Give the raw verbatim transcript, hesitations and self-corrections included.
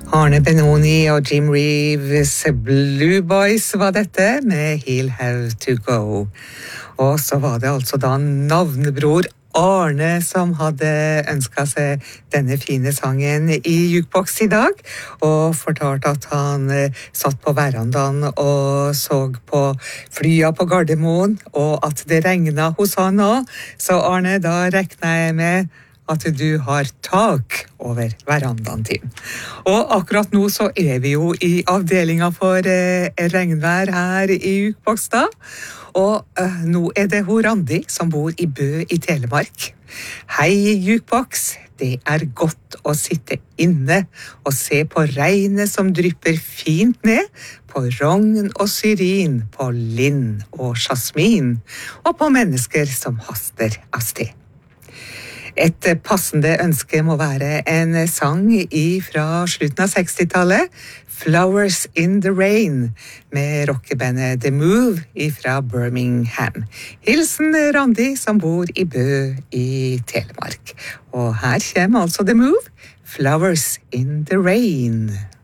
Arne Benoni og Jim Reeves Blue Boys var dette med He'll Have To Go. Og så var det altså da navnebror Arne som hadde ønsket seg denne fine sangen i Jukebox i dag, og fortalte at han eh, satt på verandaen og så på flya på Gardermoen, og at det regnet hos han også. Så Arne, da regner jeg med at du har tak over verandaen din. Og akkurat nå så er vi jo i avdelingen for eh, regnvær her i Jukebox da. Og eh, nå er det hun Randi som bor i Bø i Telemark. Hei Jukebox, det er godt å sitte inne og se på regnet som drypper fint ned, på rogn og syrin, på linn og jasmin, og på mennesker som haster av sted. Et passende ønske må være en sang fra slutten av sekstitallet, Flowers in the Rain, med rockebandet The Move fra Birmingham. Hilsen Randi som bor i Bø i Telemark. Og her kommer altså The Move, Flowers in the Rain.